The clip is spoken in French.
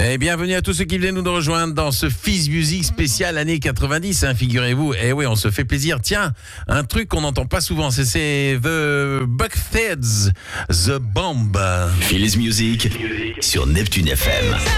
Et bienvenue à tous ceux qui viennent nous rejoindre dans ce Fizz Music spécial années 90, figurez-vous. Et oui, on se fait plaisir. Tiens, un truc qu'on n'entend pas souvent, c'est The Bucktheads, The Bomb. Fizz Music sur Neptune FM.